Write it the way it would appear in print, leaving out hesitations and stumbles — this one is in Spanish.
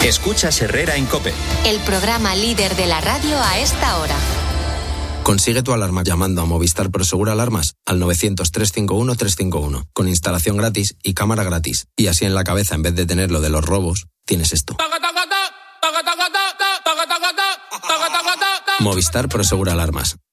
Escuchas Herrera en COPE. El programa líder de la radio a esta hora. Consigue tu alarma llamando a Movistar Prosegur Alarmas al 900-351-351, con instalación gratis y cámara gratis. Y así en la cabeza, en vez de tener lo de los robos, tienes esto. Movistar Prosegur Alarmas.